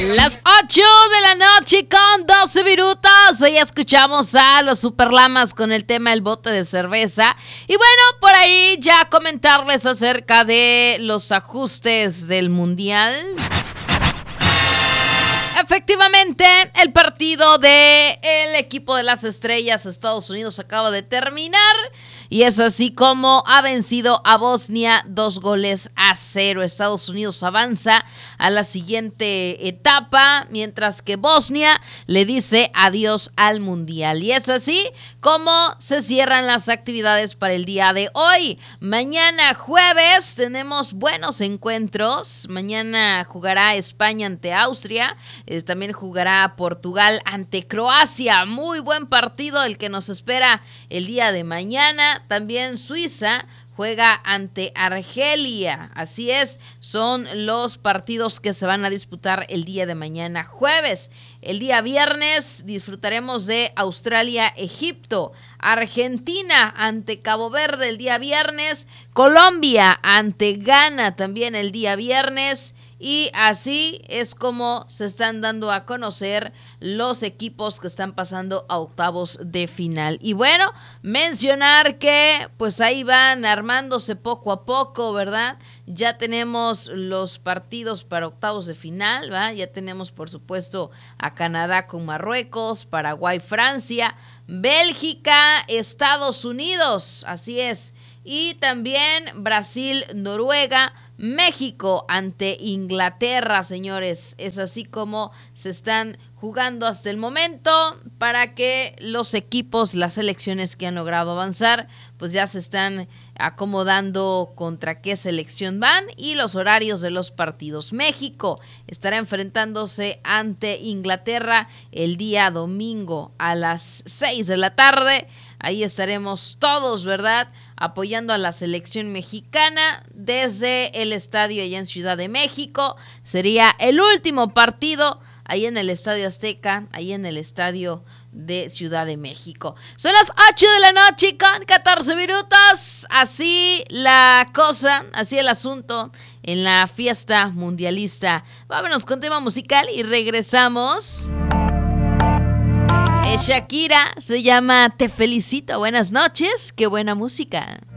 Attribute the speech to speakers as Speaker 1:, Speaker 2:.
Speaker 1: Las 8 de la noche con 12 minutos. Hoy escuchamos a los Superlamas con el tema El bote de cerveza. Y bueno, por ahí ya comentarles acerca de los ajustes del Mundial. Efectivamente, el partido del equipo de las estrellas Estados Unidos acaba de terminar. Y es así como ha vencido a Bosnia 2-0. Estados Unidos avanza a la siguiente etapa, mientras que Bosnia le dice adiós al Mundial. Y es así como se cierran las actividades para el día de hoy. Mañana jueves tenemos buenos encuentros. Mañana jugará España ante Austria. También jugará Portugal ante Croacia. Muy buen partido el que nos espera el día de mañana. También Suiza juega ante Argelia. Así es, son los partidos que se van a disputar el día de mañana jueves. El día viernes disfrutaremos de Australia-Egipto, Argentina ante Cabo Verde el día viernes, Colombia ante Ghana también el día viernes. Y así es como se están dando a conocer los equipos que están pasando a octavos de final. Y bueno, mencionar que pues ahí van armándose poco a poco, ¿verdad? Ya tenemos los partidos para octavos de final, ¿va? Ya tenemos por supuesto a Canadá con Marruecos, Paraguay, Francia, Bélgica, Estados Unidos, así es. Y también Brasil, Noruega, México ante Inglaterra, señores. Es así como se están jugando hasta el momento para que los equipos, las selecciones que han logrado avanzar, pues ya se están acomodando contra qué selección van y los horarios de los partidos. México estará enfrentándose ante Inglaterra el día domingo a las 6 de la tarde. Ahí estaremos todos, ¿verdad?, apoyando a la selección mexicana desde el estadio allá en Ciudad de México. Sería el último partido ahí en el Estadio Azteca, ahí en el estadio de Ciudad de México. Son las 8 de la noche con 14 minutos. Así la cosa, así el asunto en la fiesta mundialista. Vámonos con tema musical y regresamos. Es Shakira, se llama Te Felicito. Buenas noches, qué buena música.